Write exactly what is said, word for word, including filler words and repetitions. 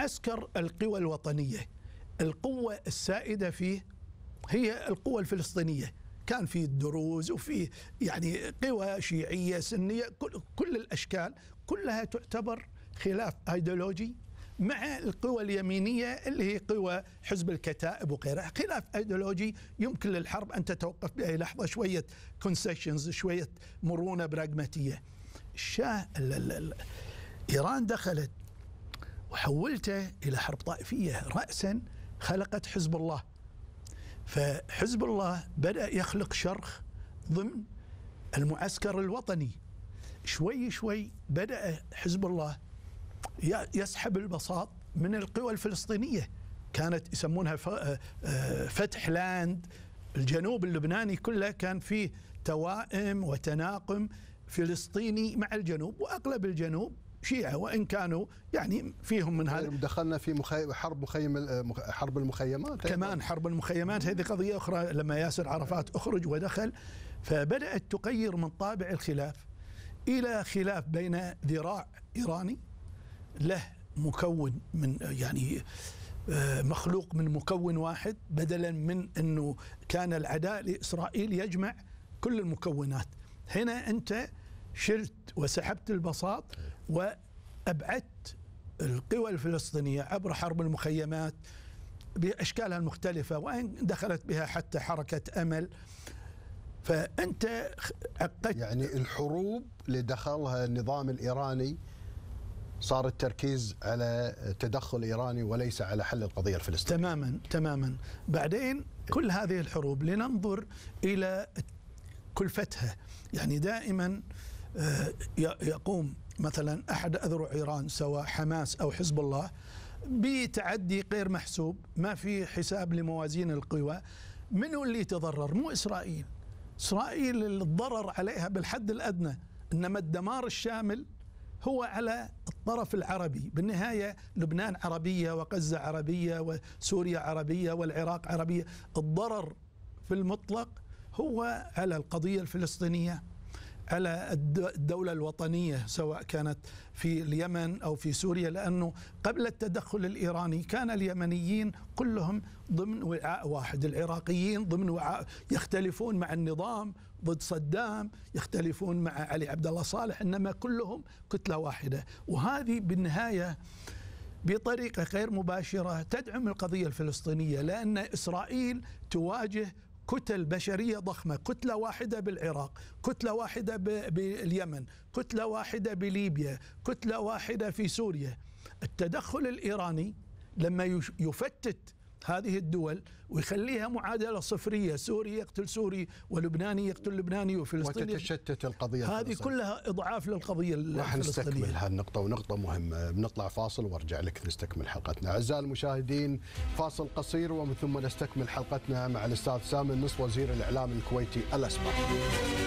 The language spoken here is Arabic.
معسكر القوى الوطنية القوة السائدة فيه هي القوة الفلسطينية. كان في الدروز وفي يعني قوى شيعية سنية، كل, كل الأشكال كلها تعتبر خلاف أيديولوجي مع القوى اليمينية اللي هي قوى حزب الكتائب وغيرها. خلاف أيديولوجي يمكن للحرب أن تتوقف بأي لحظة، شوية كونسيشنز، شوية مرونة براغماتية. الشاه إيران دخلت وحولته إلى حرب طائفية، رأسا خلقت حزب الله. فحزب الله بدأ يخلق شرخ ضمن المعسكر الوطني. شوي شوي بدأ حزب الله يسحب البساط من القوى الفلسطينية. كانت يسمونها فتح لاند، الجنوب اللبناني كله كان فيه توائم وتناقم فلسطيني مع الجنوب، وأغلب الجنوب شيعة، وإن كانوا يعني فيهم من هذا. دخلنا في مخي... حرب مخيم حرب المخيمات كمان. حرب المخيمات هذه قضية أخرى لما ياسر عرفات أخرج ودخل، فبدأت تغير من طابع الخلاف إلى خلاف بين ذراع إيراني له مكون من يعني مخلوق من مكون واحد، بدلا من أنه كان العداء لإسرائيل يجمع كل المكونات. هنا أنت شلت وسحبت البساط وأبعدت القوى الفلسطينية عبر حرب المخيمات بأشكالها المختلفة، وإن دخلت بها حتى حركة أمل. فأنت عقدت يعني الحروب اللي دخلها النظام الإيراني صار التركيز على تدخل إيراني وليس على حل القضية الفلسطينية. تماما تماما. بعدين كل هذه الحروب لننظر إلى كلفتها. يعني دائما يقوم مثلا أحد أذرع إيران سواء حماس أو حزب الله بتعدي غير محسوب، ما في حساب لموازين القوى. منو اللي يتضرر؟ مو إسرائيل. إسرائيل الضرر عليها بالحد الأدنى، إنما الدمار الشامل هو على الطرف العربي. بالنهاية لبنان عربية وغزة عربية وسوريا عربية والعراق عربية. الضرر في المطلق هو على القضية الفلسطينية، على الدولة الوطنية سواء كانت في اليمن أو في سوريا، لأنه قبل التدخل الإيراني كان اليمنيين كلهم ضمن وعاء واحد، العراقيين ضمن وعاء، يختلفون مع النظام ضد صدام، يختلفون مع علي عبد الله صالح، إنما كلهم كتلة واحدة. وهذه بالنهاية بطريقة غير مباشرة تدعم القضية الفلسطينية، لأن إسرائيل تواجه كتل بشرية ضخمة، كتلة واحدة بالعراق، كتلة واحدة باليمن، كتلة واحدة بليبيا، كتلة واحدة في سوريا. التدخل الإيراني لما يفتت هذه الدول ويخليها معادلة صفرية، سوري يقتل سوري ولبناني يقتل لبناني وفلسطيني، وتتشتت القضية هذه كلها إضعاف للقضية الفلسطينية. راح نستكمل هالنقطة ونقطة مهمة. بنطلع فاصل وارجع لك نستكمل حلقتنا. أعزائي المشاهدين، فاصل قصير ومن ثم نستكمل حلقتنا مع الأستاذ سامي النص وزير الإعلام الكويتي الأسبق.